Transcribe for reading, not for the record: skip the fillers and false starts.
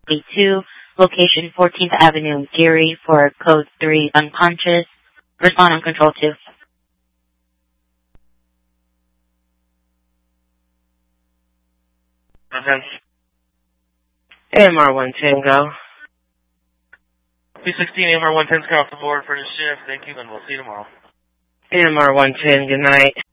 2, location 14th Avenue, Geary, for code 3, unconscious. Respond on control 2. Okay. AMR 110, go. 216 AMR 110's off the board for the shift. Thank you, and we'll see you tomorrow. AMR 110, good night.